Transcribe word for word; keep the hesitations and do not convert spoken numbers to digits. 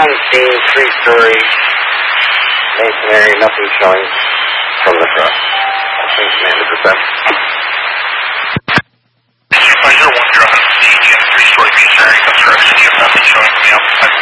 on scene, three-story masonry, nothing showing from the truck. Thanks, Commander, for that. Supervisor, one zero on scene, you have three-story masonry construction, you have nothing showing from the outside